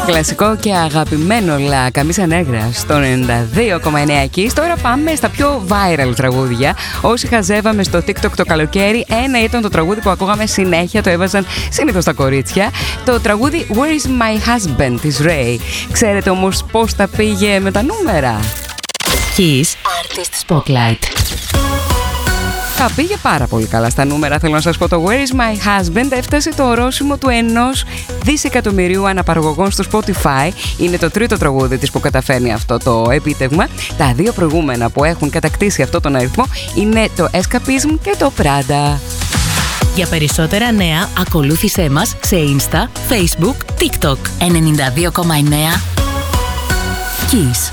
Κλασικό και αγαπημένο La Camisa Negra στο 92,9 Kiss. Τώρα πάμε στα πιο viral τραγούδια. Όσοι χαζεύαμε στο TikTok το καλοκαίρι, ένα ήταν το τραγούδι που ακούγαμε συνέχεια, το έβαζαν συνήθως τα κορίτσια. Το τραγούδι Where is my husband της Ray. Ξέρετε όμως πώς τα πήγε με τα νούμερα? Kiss Artist Spotlight. Τα πήγε πάρα πολύ καλά στα νούμερα, θέλω να σας πω. Το Where is my husband έφτασε το ορόσημο του 1 δισεκατομμυρίου αναπαραγωγών στο Spotify. Είναι το τρίτο τραγούδι της που καταφέρνει αυτό το επίτευγμα. Τα δύο προηγούμενα που έχουν κατακτήσει αυτό τον αριθμό είναι το Escapism και το Prada. Για περισσότερα νέα, ακολούθησέ μας σε Insta, Facebook, TikTok. 92,9 Kiss.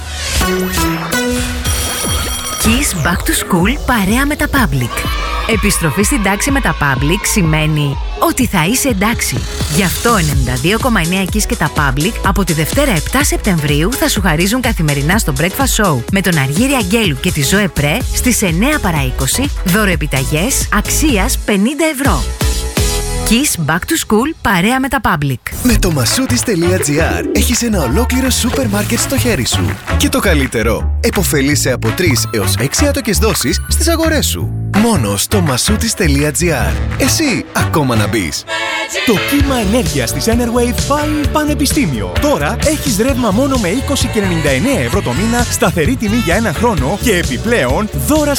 Kiss Back to School παρέα με τα Public. Επιστροφή στην τάξη με τα Public σημαίνει ότι θα είσαι εντάξει. Γι' αυτό 92,9 Kiss και τα Public από τη Δευτέρα 7 Σεπτεμβρίου θα σου χαρίζουν καθημερινά στο Breakfast Show με τον Αργύρη Αγγέλου και τη Ζωέ Πρέ στις 9 παρά 20 δωροεπιταγές αξίας 50 ευρώ. Kiss Back to School παρέα με τα Public. Με το masoutis.gr έχεις ένα ολόκληρο σούπερ μάρκετ στο χέρι σου. Και το καλύτερο, επωφελείσαι από 3 έως 6 άτοκες δόσεις στις αγορές σου. Μόνο στο masoutis.gr. Εσύ ακόμα να μπεις. Το κύμα ενέργειας της Enerwave πάει πανεπιστήμιο. Τώρα έχεις ρεύμα μόνο με 20 και 99 ευρώ το μήνα, σταθερή τιμή για ένα χρόνο και επιπλέον δώρα